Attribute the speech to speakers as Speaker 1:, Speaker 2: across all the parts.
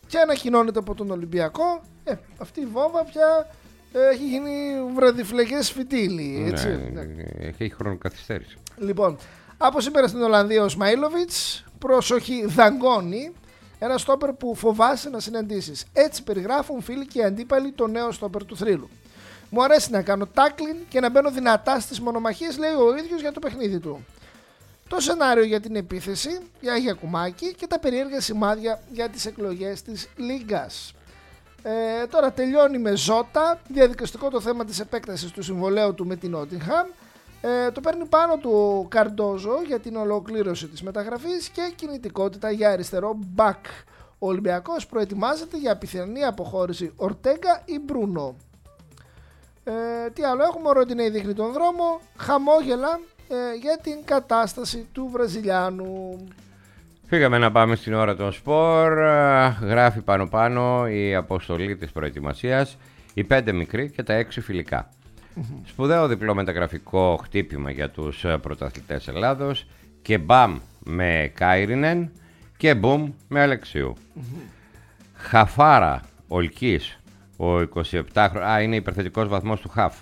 Speaker 1: και ανακοινώνεται από τον Ολυμπιακό. Αυτή η βόμβα πια έχει γίνει βραδιφλεγές φιτίλι, έτσι.
Speaker 2: Έχει χρόνο καθυστέρηση.
Speaker 1: Λοιπόν, από σήμερα στην Ολλανδία ο Σμαΐλοβιτς, προσοχή, δαγκώνει ένα στόπερ που φοβάσαι να συναντήσεις. Έτσι περιγράφουν φίλοι και αντίπαλοι το νέο στόπερ του θρύλου. Μου αρέσει να κάνω τάκλιν και να μπαίνω δυνατά στις μονομαχίες, λέει ο ίδιος για το παιχνίδι του. Το σενάριο για την επίθεση, για Γιακουμάκη και τα περίεργα σημάδια για τις εκλογές της Λίγκας. Τώρα τελειώνει με ζώτα, διαδικαστικό το θέμα της επέκτασης του συμβολαίου του με την Νότιγχαμ. Το παίρνει πάνω του ο Καρντόζο για την ολοκλήρωση της μεταγραφής και κινητικότητα για αριστερό μπακ. Ο Ολυμπιακός προετοιμάζεται για πιθανή αποχώρηση Ορτέγκα ή Μπρούνο. Τι άλλο έχουμε, ο Ροντινέι δείχνει τον δρόμο, χαμόγελα για την κατάσταση του Βραζιλιάνου.
Speaker 2: Φύγαμε να πάμε στην ώρα των σπορ. Γράφει πάνω η αποστολή της προετοιμασίας, οι 5 μικροί και τα 6 φιλικά. Σπουδαίο διπλό μεταγραφικό χτύπημα για τους πρωταθλητές Ελλάδος και μπαμ με Κάιρινεν και μπουμ με Αλεξίου. Χαφάρα Ολκής, ο 27χρονος, είναι υπερθετικός βαθμός του Χαφ.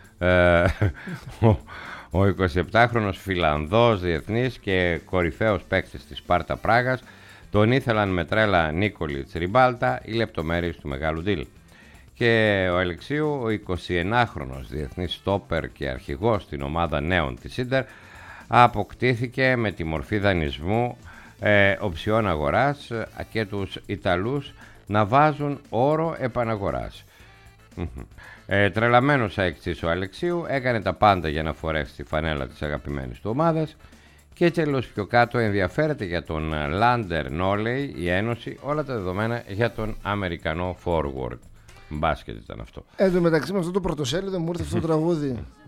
Speaker 2: Ο 27χρονος Φιλανδός διεθνής και κορυφαίος παίκτης της Σπάρτα Πράγας, τον ήθελαν με τρέλα Νίκολιτς Ριμπάλτα, οι λεπτομέρειες του μεγάλου deal. Και ο Αλεξίου, ο 21χρονος διεθνής στόπερ και αρχηγός στην ομάδα νέων της Ίντερ, αποκτήθηκε με τη μορφή δανεισμού οψιών αγοράς και τους Ιταλούς να βάζουν όρο επαναγοράς. Τρελαμένος αεξής ο Αλεξίου έκανε τα πάντα για να φορέσει τη φανέλα της αγαπημένης του ομάδας και τέλος πιο κάτω ενδιαφέρεται για τον Λάντερ Νόλεϊ η Ένωση, όλα τα δεδομένα για τον Αμερικανό forward. Μπάσκετ ήταν αυτό.
Speaker 1: Εν τω μεταξύ με αυτό το πρωτοσέλιδο μου ήρθε αυτό το τραγούδι.